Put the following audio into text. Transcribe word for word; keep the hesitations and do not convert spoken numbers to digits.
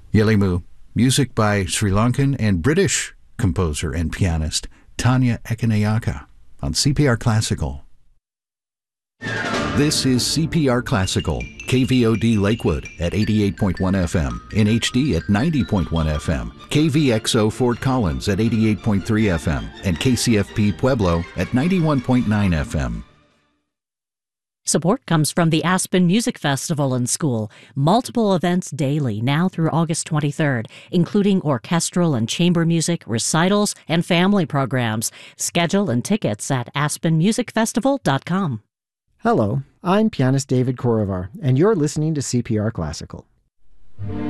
Yelimu, music by Sri Lankan and British composer and pianist Tanya Ekanayaka on C P R Classical. This is C P R Classical, K V O D Lakewood at eighty-eight point one F M, in H D at ninety point one F M, K V X O Fort Collins at eighty-eight point three F M, and K C F P Pueblo at ninety-one point nine F M. Support comes from the Aspen Music Festival and School. Multiple events daily now through August twenty-third, including orchestral and chamber music, recitals, and family programs. Schedule and tickets at aspen music festival dot com. Hello, I'm pianist David Korovar, and you're listening to C P R Classical.